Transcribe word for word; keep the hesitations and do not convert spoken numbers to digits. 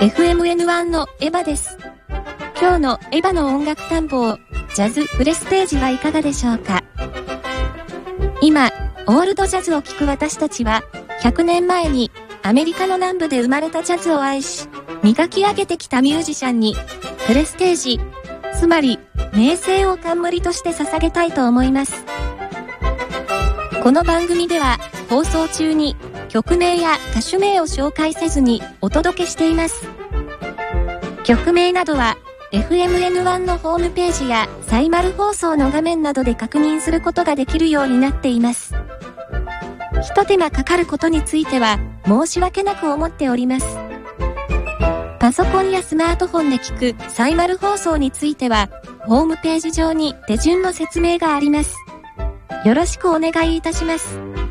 エフエムエヌワン のエヴァです。今日のエヴァの音楽探訪、ジャズプレステージはいかがでしょうか。今、オールドジャズを聴く私たちは、ひゃくねんまえにアメリカの南部で生まれたジャズを愛し、磨き上げてきたミュージシャンに、プレステージ、つまり、名声を冠として捧げたいと思います。この番組では、放送中に曲名や歌手名を紹介せずにお届けしています。曲名などは、エフエムエヌワン のホームページやサイマル放送の画面などで確認することができるようになっています。ひと手間かかることについては申し訳なく思っております。パソコンやスマートフォンで聞くサイマル放送については、ホームページ上に手順の説明があります。よろしくお願いいたします。